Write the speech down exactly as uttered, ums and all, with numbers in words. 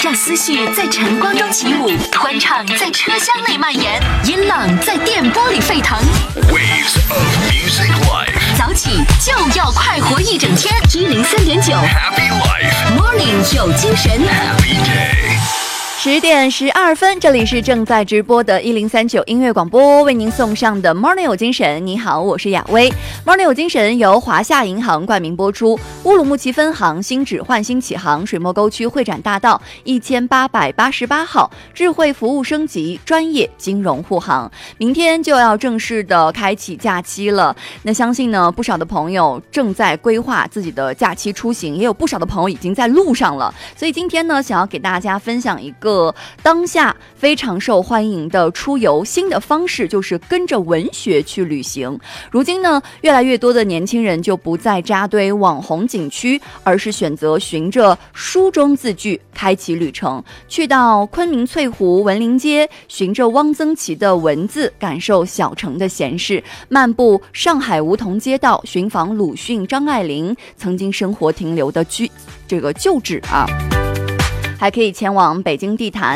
让思绪在晨光中起舞，欢唱在车厢内蔓延，音浪在电波里沸腾。 Waves of music life， 早起就要快活一整天。一零三点九 Happy life， Morning 有精神 Happy day。 十点十二分，这里是正在直播的一零三九音乐广播，为您送上的 Morning 有精神。你好，我是雅薇。Morning 有精神由华夏银行冠名播出。乌鲁木齐分行新址焕新启航，水墨沟区会展大道一千八百八十八号，智慧服务升级，专业金融护航。明天就要正式的开启假期了，那相信呢，不少的朋友正在规划自己的假期出行，也有不少的朋友已经在路上了。所以今天呢，想要给大家分享一个当下非常受欢迎的出游新的方式，就是跟着文学去旅行。如今呢，越来越多的年轻人就不再扎堆网红景区，而是选择循着书中字句开启旅程，去到昆明翠湖、文林街，循着汪曾祺的文字感受小城的闲适，漫步上海梧桐街道，寻访鲁迅、张爱玲曾经生活停留的居这个旧址啊。还可以前往北京地坛